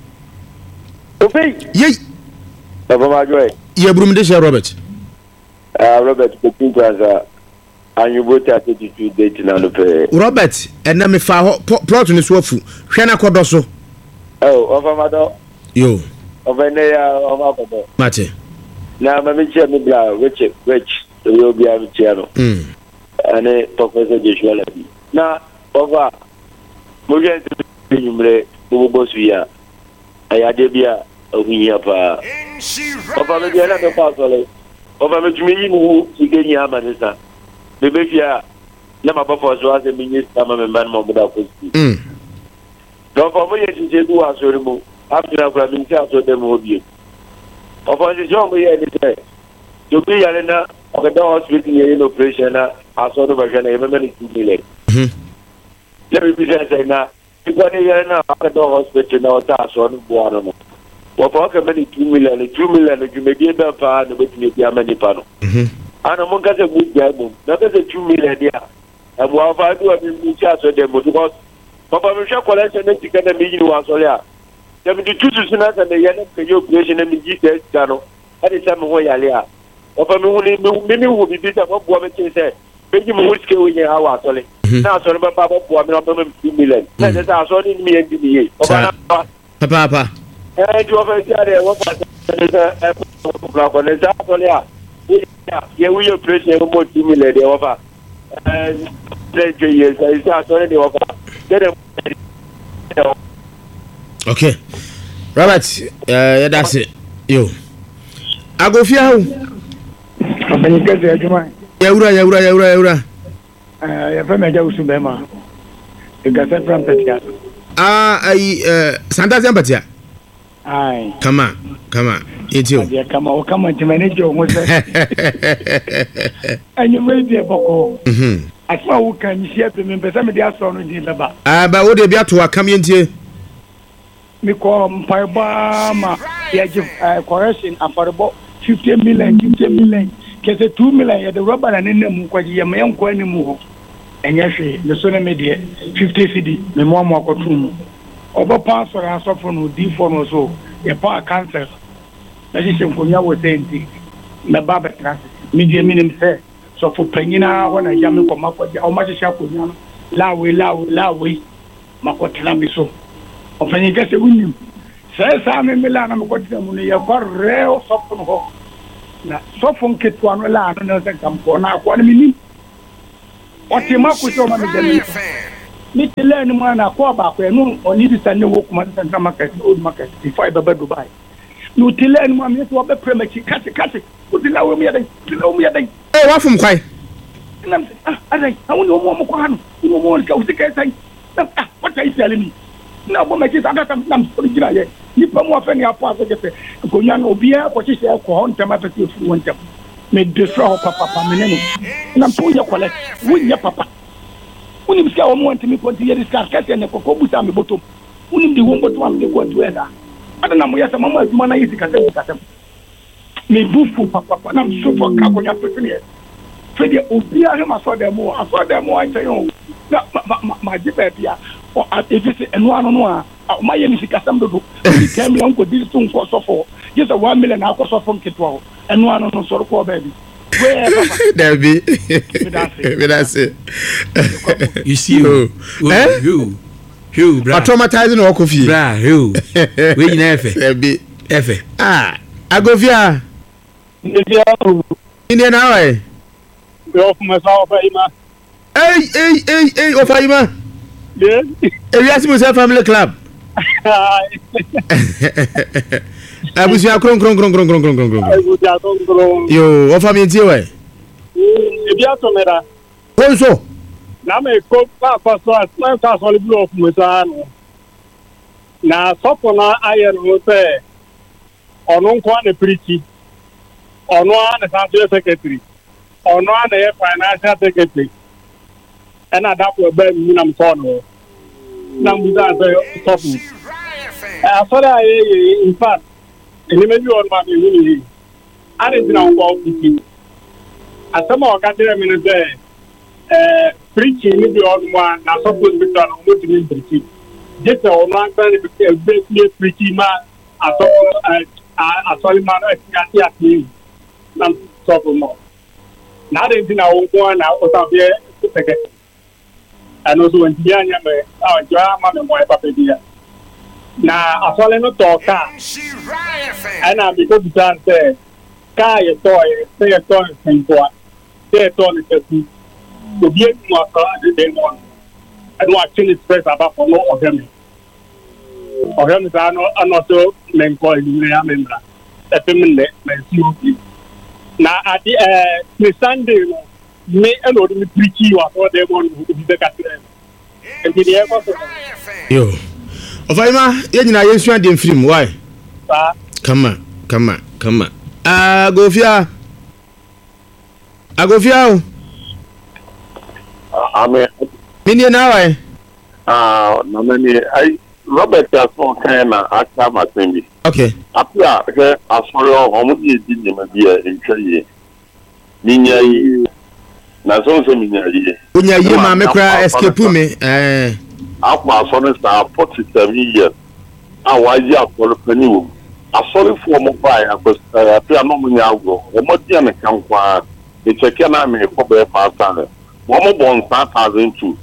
Okay, ye, Papa Marjoy, ye broom dish, Robert. Uh, Robert, the two brother, and you vote at the two date in the Robert, and then me fa plot in the swafu. Shana Kodoso. Oh, over my door. Yo, over there, over Mate. Now, my chair, me blah, rich, rich, the will be a channel. Hmm. And a Professor Joshua. Now, over, we're going to be number Bosvia. I had a beer of Yapa. Over the other parcel. Over the me who you get Yamanisa. The Befia, Lama Papa was a minister, and man, Mobuda. Hm. Don't forget to say, who are so removed after I've been charged with them will be. Of course, the job we had to say. To be a of the hospital in operation, I saw the version of many two million. Let me be saying now, you got a year now, at the hospital now, that's on one. What for many two million, two million, you may be able to find with me, the many panel. And among us a good guy, that is a two million year. And what I do, I mean, charge of them because Papa Michelle collection and chicken and meeting was all there. seventy-two to and the Yannick operation and the G T S channel. At the time, where I lay. Of a movie, many will be beat up what woman said. Maybe you will scale in your hour, sorry. Now, sorry, Papa, one million two million. That is our son in me and me. Papa, Papa. And you have a idea what yeah, we appreciate more two million they offer. And three years, I start already offer. Okay. Robert, uh, that's it. Yo. I go fear. Yaura, Yaura, Yaura, Yaura. Uh, if I may go to Bema, you got that from Petia. Ah, I, uh, Santa Zampatia. Aye. Come on, come on. It's you. Yeah, come on, come on to manage your most. And you may be a boko. Hm. I saw who can share the members. Some of the astronaut in the bar. Ah, but what they be to come in here? Me call Paibama. Yeah, give correction affordable fifty million, fifty million. kese two million yɛ de rɔba na ne nam mu kɔgye yɛ ma yɛ nkɔ anim hɔ ɛnyɛ hwee ne so ne me deɛ fifty cedi me mo mo akɔto mu ɔbɛpa asɔre asɔfo no difoɔ no so yɛpa cancer na hyehyɛ nkonnwa wɔ sɛ nti mɛba bɛtena me deɛ menim sɛ sɔfo panyina hɔ na ya me kɔma kɔgye ɔma hyehyɛ akonnwa no lawe lawe lawe makɔtena bi so ɔfanyin kɛsɛ wonim sɛ saa me me la na mekɔtena mu no yɛkɔrɛ sɔfo no hɔ na sɔfo nketewa no la no na sɛ kampɔ na akɔ no menim ɔte ma ko sɛ ɔma me dɛm me te lɛ no mu na akɔ baako ɛno ɔne bi sɛ ne wɔ kuma sɛ ntra market old market before ɛbɛbɛ dubai no te lɛ no mu me sɛ wɔbɛprɛ makyi kate kate wodi la wɔ mu yɛdɛn wodi la wɔ mu yɛdɛn ee wafom kwae nam sɛ ah adɛn awo ne ɔmo ɔmo kɔ ha no ɔmo ɔmo ɔmo ka wosi kɛ sɛn nam ah wɔta yi sɛle mi na ɔbɔ makyi sɛ adaka nam sɔre gyina yɛ nipa mu afɛ ne apɔ asɛ gɛ sɛ nkonnwa no obiara kɔhyehyɛ ɛkɔ hɔ ntɛm afɛ sɛ efiri wɔn ntɛm me destroy hɔ papapa me ne no nam sɛ woyɛ kɔlɛ wonyɛ papa wonim sika wɔn wɔn ntɛmi kɔnti yɛ de sika kɛseɛ ne kɔkɔ busa me bɔtɔm wonim de wɔn bɔtɔm am de kɔ ntu ɛda ada na mo yɛ sɛ mama adwuma na yɛ sika sɛ sika sɛm me bu fu papapa nam so fɔ ka akonnwa pɛsɛ ne yɛ fɛ deɛ obiara hɛ ma sɔ dɛm wɔ asɔ dɛm wɔ ankyɛn o na ma ma ma gye baabi a ɔ efi sɛ ɛno ano no a ɔma yɛ ne sika sɛm dodo ɛdi ten million nkɔ di so nkɔ sɔfo gye sɛ one million akɔ sɔfo nketewa hɔ ɛno ano no sɔre kɔɔ baabi Debbie, you see, you, eh? you, you, bra. Traumatizing or coffee, bra, you. We never, Debbie, ever. Ah, I go via Indian hour. Go for myself, Ima. Hey, hey, hey, hey, of Ima. Yes, you ask me, family club. I was your cron cron cron cron cron cron cron. Yo, what family is your? If you have to make that. Also, now me go back for so as long as all blue of Musano. Now, so for now, I am say, or no one a preachy, or no one a country secretary, or no one a financial secretary. And I that will be minimum corner. Now, we are talking. I thought I, in fact, and you may be on my community. I didn't know about it. As some of our country there, uh, preaching will be on one, now supposed to be done on what you preaching. Just a man can be a preaching man, as a solid man, I can't see some sort of more. Now, they didn't know one out of here to take it. And also, when Diana, our drama and my papa. Na asole no to ka ana bi ko bitan se ka ye to ye se ye to nko se to ne tesu obi e mu aka de de no anu a chini express aba for no ogami ogami sa no ano to men ko ni ya membra e pe me ne men si obi na adi eh ni Sunday no me eno de preach wa for dem on obi be ka tire e di e ko so yo Ofaima, you know, you should have film. Why? Come on, come on, come on. Ah, go via. I go via. I mean, Mini now, eh? Ah, no, many. I Robert has no kind of actor, my thing. Okay. Up here, I saw how much you did in Chile. Minya, Nazon, Minya. When you hear my macra escape me, eh. Our son is now forty-seven years. Our year for the penny. A solid form of fire, I was a piano, or more than a camp. It's a canine for the past time. One more born five thousand two.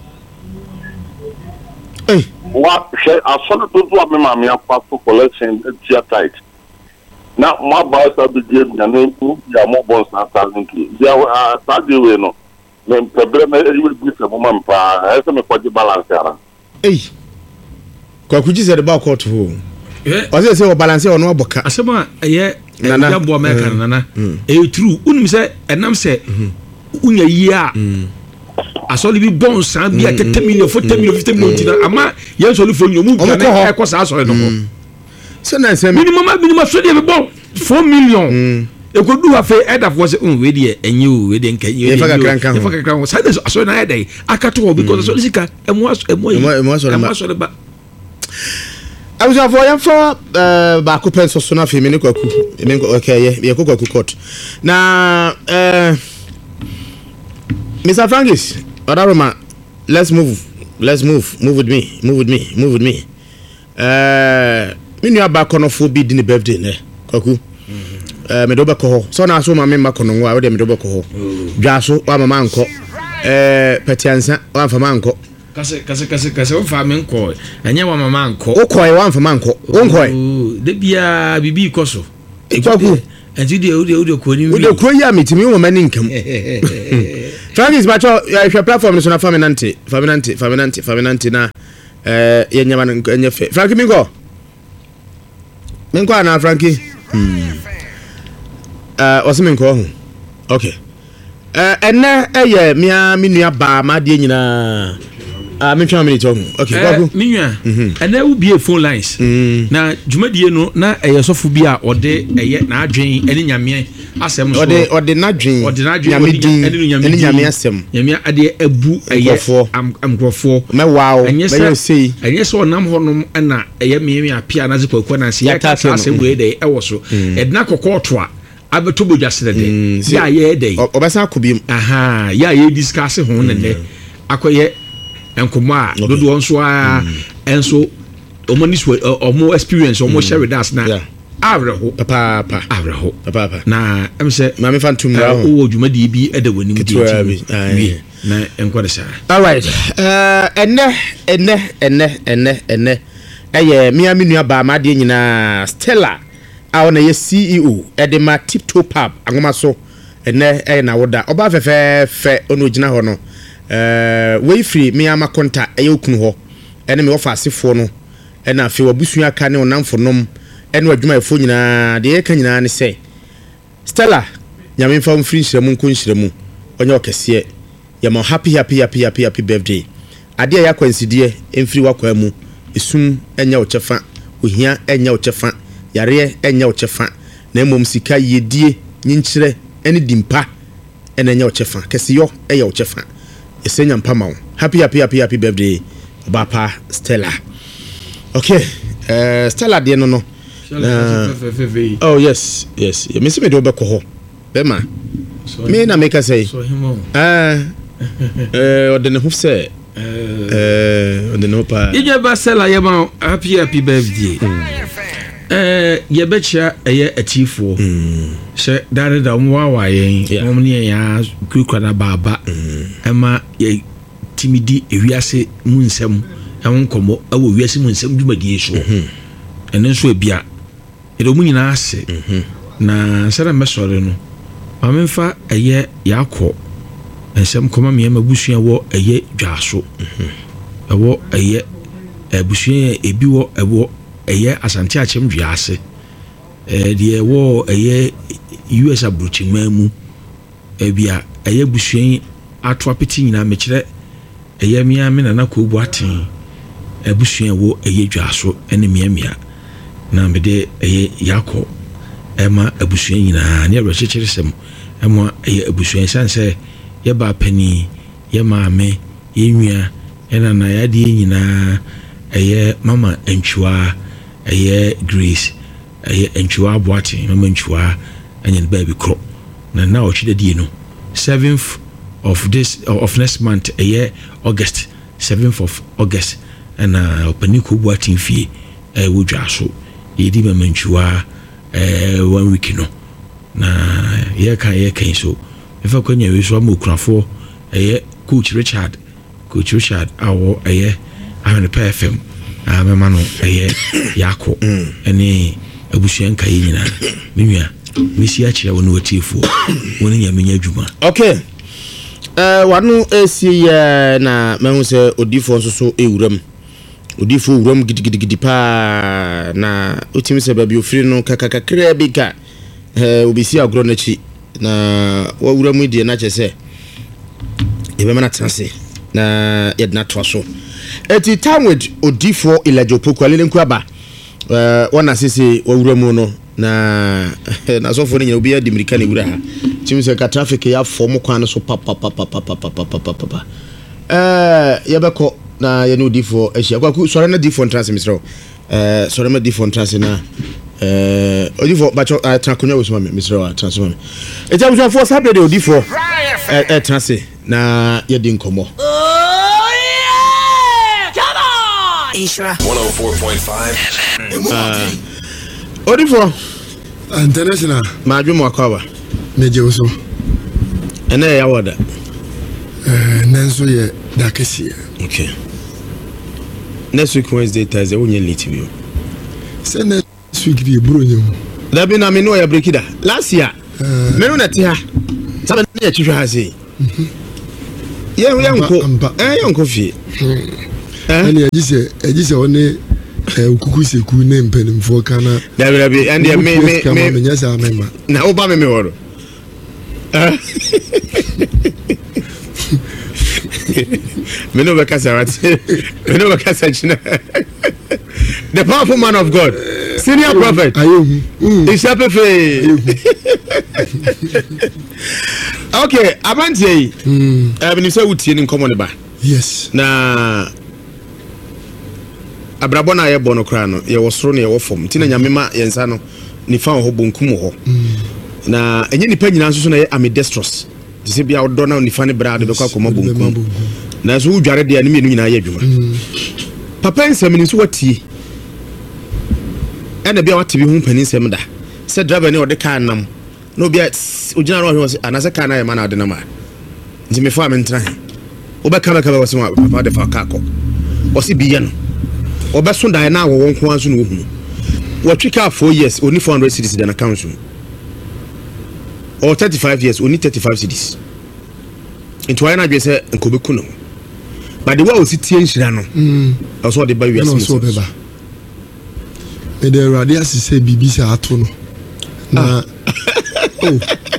What I saw to do a mammy of pastor collection theatre. Now, my boys are the game and then they are more born five thousand two. They are studying, no. Then, the will be a woman, as a for the balance. Hey, Kwakuji said about court who? Was it say or balance or no boca? Asema eh Nana bo America Nana. Eh true. Unim say enam say unya yia. Asoli bi bon san bi akete million forty million fifty million tina ama yen soli fo nyomu bi na e kosa asori no. So na say minimum minimum so dey be bon four million. E ko du afa head of was um we dey enyi o we dey nkan you. E fa kakran kan. E fa kakran. Say dey asori na dey akato because so sika emu emu emu asori ba. abusafo yɛmfa baako pɛ nso so na afei me ne kwaku me okay yɛ kwaku court na uh, Mister Frankis Odaroma, let's move let's move move with me move with me move with me uh me nua ba kono fo bi di ne birthday ne kwaku eh me do be ko ho so na so ma me ma kono wa we de me do be ko ho dwa so wa mama anko eh petiansa wa fa ma anko kase kase kase kase wo fa me nko anya wa mama anko wo koy wa fa ma anko wo koy de bia bibi koso kwaku enti de wo de wo de ko ni wo de ko ya mitimi wo mani nkam Frankis bacho ya platform so na faminante faminante faminante faminante na eh yenyama enye fe Frankie mingo mingo na Frankie hmm eh osiminko ho okay eh enne eye mia minua ba ma de nyina ah me twa minute ho okay kwaku minua enne wo bie phone lines na djumadie no na eye sofo bi a ode eye na adwen ene nyame asem so ode ode na dwen ode na dwen ene nyame asem nyame ade abu eye amkrofo me wow me you say enye so nam honom na eye me apia na zikwaku na se ya asem we de e wo so edna kokoto a abeto bodwasere de ya ye de obesa akobiem aha ya ye discuss ho ne ne akoye enkomo a dodo onso a enso omani so omo experience omo share with us na avreho papa papa avreho papa na em se ma me fantum na o wodwumadi bi eda wani mu di na enkwade sa all right eh enne enne enne enne enne eye mia menua ba ma de nyina Stella a ona ye C E O edema Tiptoe Pub angoma so enne e na woda oba fefe fe ono gina ho no eh we free me ama konta e okunu ho ene me wo fa asefo no e na afi wabusua aka ne onamfo nom ene wadwuma efo nyina de e ka nyina ne se Stella nyame mfa mfiri nhyiramu nko nhyiramu onye okese ya ma happy happy happy happy happy birthday ade ya kwansidie emfiri wakwa mu esum enya wo chefa ohia enya wo chefa yare enya wo chefa na emom sika yedie nyinkyire ene dimpa ene enya wo chefa kesiyo eya wo chefa esenya mpama wo happy happy happy happy birthday Obapa Stella okay uh, Stella de no no uh, oh yes yes me se me do be ko ho be ma me na make say ah eh odene hu se eh odene hu pa ije ba Stella ye ma happy happy birthday eh ye be chia eye atifo se dare da mo wa wa yen mo ne ya kwikwana baba ema ye timidi ewiase mu nsem ɛwon komo awo wiase mu nsem dwumadie so ene nso ebia edo mu nyina ase na sara mesore no mamemfa eye yakɔ nsem koma me mabusua wo eye dwaso ɛwo eye abusua ebi wo ɛwo eye asante achem dwaase eh de wo eye U S abrochima mu ebia eye busua ato apeti nyina mekire eye mia me na ko bu aten abusua wo eye dwaso ene mia mia na me de eye yakɔ ema abusua nyina ne rechechere sem ema eye abusua sanse ye ba pani ye maame ye nwia ena na ya de nyina eye mama entwa eye Grace eye entwa aboate mama entwa anyen baby kro na na o chide die no seventh of this of next month eye August seventh of August and uh opaniko boatin fie eh wodwa so ye di mama entwa eh one week no na ye kan ye kan so if I can you so am okunafo eye coach Richard coach Richard awo eye ahene P F M ah mama no eye yako ene abusuan kai nyina menua mesi a kire woni watifo woni nyamenya adwuma okay eh wanu esi ya na mehu se odifo nso so ewuram odifo wuram gidigidi pa na otimi se ba bi ofiri no kakakakra bi ka eh obisi agro na chi na wawuram die na chese ebe mana transe na yedna to so eti time with odifo Ilajopo kwalele nkwaba eh wana sisi wawuram no na na so fo ne nyina obi adimirika ne wura ha timi se ka traffic ya form kwan so papa papa papa papa papa eh yebeko na ye no odifo ehia kwa ku sore na difo trans misro eh so remedy for trans na eh odifo bacho trankonya wo so me misre wa transfer me eja buso for sabe de odifo eh eh trans na ye di nkomo Isra one oh four point five ah odifo international ma dwemo akwa meje wo so ene ya wada eh nanso ye dakesi okay next week Wednesday Thursday wonye late bi say next week bi bro nyem da bi na me no ya break da last year me no na ti ha sabe na ya twihwa ha sei ye ye nko eh ye nko fie eh ene agise agise one ukuku seku ne mpanimfo kana da bi da bi and me me me me nyasa mema na oba me me woro eh me no bekasa rat me no bekasa china the powerful man of God senior prophet ayehu isapefe okay abantie mm eh be say wutie ni nkomo ne ba yes na abrabo na ye bono kra no ye wosoro na ye wofom tina nyame ma yensa no ni fa ho bonkum ho na enye nipa nyina nso so na ye ambidextrous dise bia odo na nifa ne bra de be kwa koma bonkum na so udware de anime nyina ye adwuma papa nsem ni so watie ena bia wate bi hu pani nsem da se driver ne ode kan nam no bia ugina ro ho anase kan na ye ma na ode na ma nti me fa me ntra obeka beka be so papa de fa ka ko osi bi ye no obeso dan na wo wonko anso no ohunu watwika four years only four hundred cedis dan account so or thirty-five years only thirty-five cedis into why na dwe say nkobeku no but the way we sit enhira no mm also the ba wi asim so beba e de radio asise bibi sa ato no na oh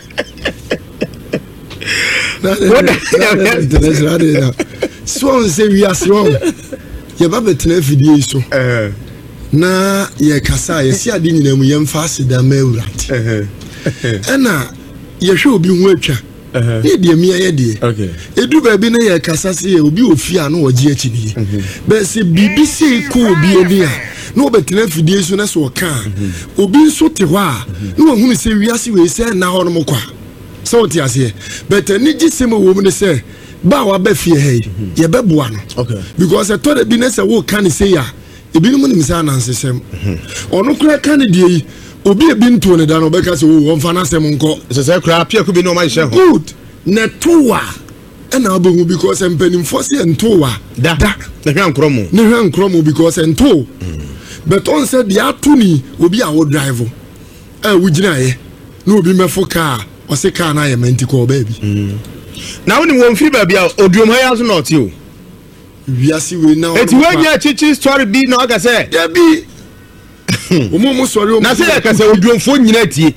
na so say we are so ye ba betena fidie so eh na ye kasa ye si ade nyina mu ye mfa aseda ma awurate eh eh na ye hwe obi hu atwa eh de mi ye de okay edu ba bi na ye kasa se ye obi ofia na oje achi bi be se bibi se ko obi eni a na obetena fidie so na so ka obi nso te ho a na ohunu se wiase we se na ho no mkwa so ti ase but ni gisem wo mu ne se ba wa ba fie hey ye be boa no okay because e to de bi na se wo kan say ya e bi no mu nimsa na nsesem ono kura kan de yi obi e bi nto ne da no be ka se wo mfa na sem nko se se kura pia ku bi no ma hye ho good na towa e na obo because empanim force e ntowa da da na hwan nkromo na hwan nkromo because ento but on said the atuni obi a wo drive eh wugina ye na obi mefo car o se car na ye menti ko baby na woni won fi ba bia odiom ha yaso not you wiase we na eti we nya chichi story bi na oga say there be omo mo story o na say ka say odiom fo nyina tie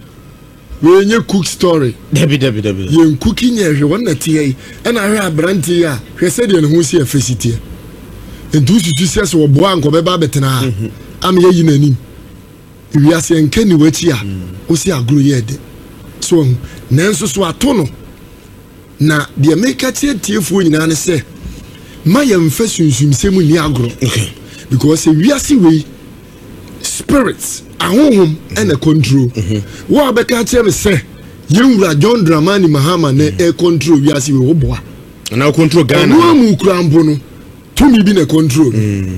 we nya cook story debi debi debi ye cooking nya hwe won na tie e na hwe abranti a hwe se de ne ho si afesitie entu sutu se so bo anko be ba betena am ye yi nanim wiase enkani wachi a o si agro ye de so nanso so ato no na de make tie tiefo nyina ne se ma ye mfa sunsumsem ni agro because wiase we spirits ahonhom and a control wo abeka tie me se yenwura John Dramani Mahama na e control wiase we wo boa na control Ghana no mu kurambo no to me be na control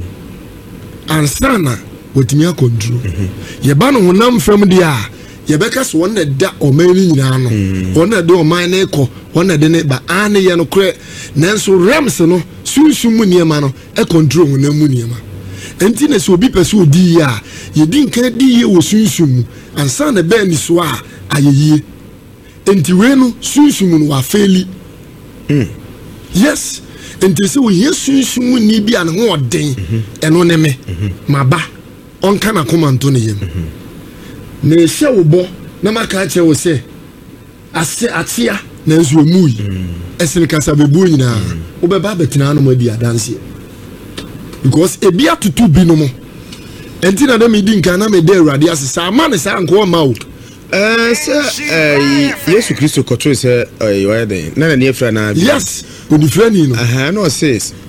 ansana wotimi a control ye ba no honam fam dia ye beka so won na da o man ni nyina no won na de o man na ekọ won na de ne ba ane ye no kre nanso rems no sunsum mu niema no e control honam mu niema enti na so obi pese odi ya ye di nkan di ye wo sunsum ansana be ni so a ayeye enti we no sunsum no wa feli mm yes enti se wo yesunsum ni bi an ho oden eno ne me maba onka na komanto ne yem na ehye wo bo na maka che wo se ase atia na nso emui esene kasa bebu nyina wo be ba betina no ma di adanse because ebi atutu bi no mo enti na dem di nka na me de awurade asesa ama ne sa nko ma wo eh se eh Yesu Kristo kotwe se eh yoyede na na ne efra na yes odi frani no aha no says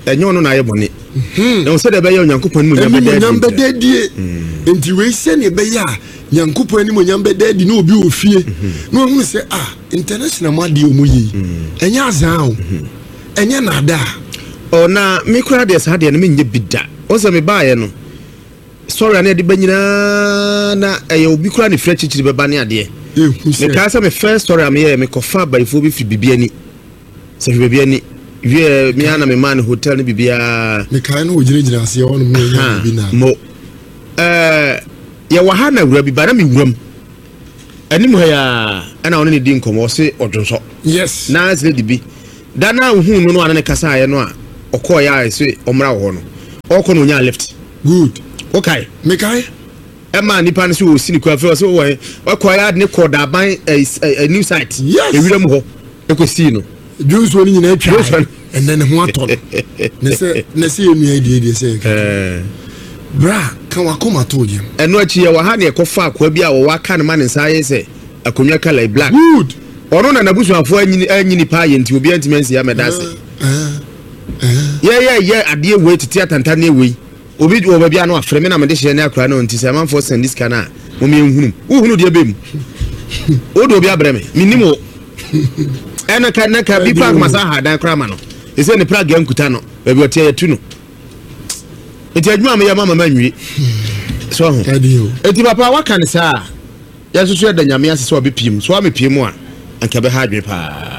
ɛnyɛ ɔno na ayɛ bɔne na wo sɛ dɛ ɛbɛyɛ onyankopɔn mu nyam bɛda die enti wei sɛ ne ɛbɛyɛ a nyankopɔn anim onyam bɛda di na obi wɔ fie na ɔhu sɛ ah international mu adeɛ ɔmu yi ɛnyɛ azaa o ɛnyɛ nada o na me kora deɛ saa deɛ no menyɛ bi da wo sɛ mebaeɛ no sɔre a ne ɛde ba nyinaa na ɛyɛ obi kora ne frɛ kyikyiri bɛba ne adeɛ mekaa sɛ me first story a meyɛ mekɔfa abayifoɔ bi firi biribi ani sɛ hwɛ biribi ani wie me ana me man hotel ne bibia me kai no gyinagyina ase ya wono mo ya bi na mo eh ya wa ha na wura bi ba na me wuram anim ha ya ana wono ne di nkomo se odwonso yes na ase di bi da na hu no no ana ne kasa aye no a okọ ya se omra wo no okọ no nya left good okay me kai e ma nipa ne se wo sini kwa fe so wo okọ ya ne kọ da ban a new site yes e wiram ho e ko si no Jews when you know and then what on say na say you idea dey say eh bra kan wa come told you eno achi ya wa ha na ekofa akwa bi a wo wa kan ma ne nsaye se akonwa color black good ono na nabusuafo anyini anyini pa ye nti obi antimensi ya medase eh eh ye ye ye ade we titi atanta na ewe obi wo ba bia na afreme na mede hye na akra na nti se man for send this kana mo me nhunu wo hunu de bem o do obi abreme minimo ena ka na ka bi plug masa ha dan krama no e se ne plug yankuta no ba bi otie yatu no eti adwuma me ya mama manwi so ho eti papa waka ne sa ya susu da nyame ase so obepiem so amepiem a anka be ha adwe pa